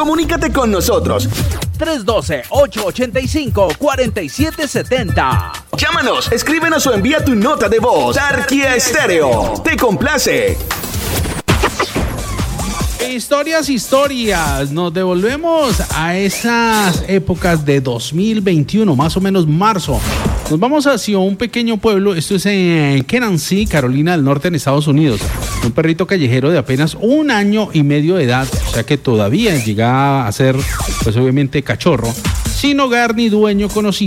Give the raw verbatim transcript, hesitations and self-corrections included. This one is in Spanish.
Comunícate con nosotros. tres uno dos, ocho ocho cinco, cuatro siete siete cero. Llámanos, escríbenos o envía tu nota de voz. Tarquía Estéreo. Te complace. Historias, historias. Nos devolvemos a esas épocas de dos mil veintiuno, más o menos marzo. Nos vamos hacia un pequeño pueblo. Esto es en Kenancy, Carolina del Norte, en Estados Unidos. Un perrito callejero de apenas un año y medio de edad, o sea que todavía llega a ser, pues obviamente, cachorro, sin hogar ni dueño conocido.